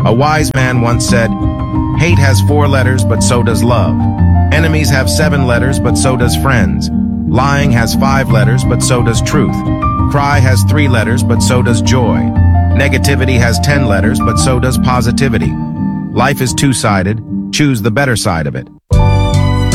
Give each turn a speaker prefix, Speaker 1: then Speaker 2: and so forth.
Speaker 1: A wise man once said, "Hate has 4 letters, but so does love. Enemies have 7 letters, but so does friends. Lying has 5 letters, but so does truth. Cry has 3 letters, but so does joy. Negativity has 10 letters, but so does positivity. Life is two-sided. Choose the better side of it."